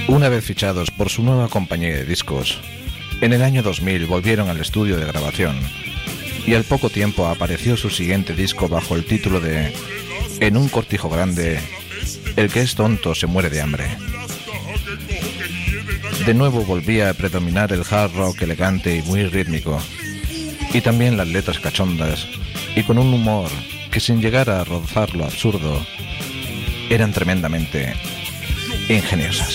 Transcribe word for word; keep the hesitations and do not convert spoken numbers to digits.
Una vez fichados por su nueva compañía de discos, en el año dos mil volvieron al estudio de grabación y al poco tiempo apareció su siguiente disco bajo el título de En un cortijo grande, el que es tonto se muere de hambre. De nuevo volvía a predominar el hard rock elegante y muy rítmico, y también las letras cachondas y con un humor que, sin llegar a rozar lo absurdo, eran tremendamente ingeniosas.